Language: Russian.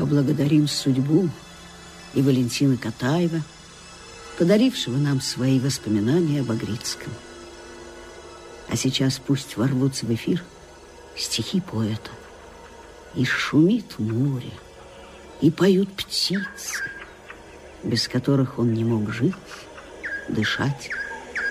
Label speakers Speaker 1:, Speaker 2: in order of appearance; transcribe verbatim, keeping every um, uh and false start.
Speaker 1: Поблагодарим судьбу и Валентина Катаева, подарившего нам свои воспоминания об Агрицком. А сейчас пусть ворвутся в эфир стихи поэта. И шумит море, и поют птицы, без которых он не мог жить, дышать